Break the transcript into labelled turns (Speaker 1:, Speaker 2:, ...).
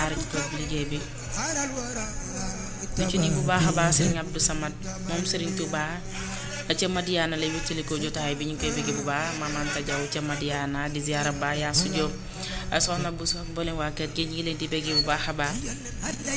Speaker 1: daara ji toog liggéey bi ñu ci ni bu baax a baax Serigne Abdou Samad moom Serigne Touba ca Madiana lay wéttalikoo jotaay bi ñu ngi koy bëgg bu baax Maam Anta Diaw ca Madiana di ziara ba Yaasu Diop soxna bu sox mboolem waa kër gi ñu ngi leen di bëgg bu baax a baax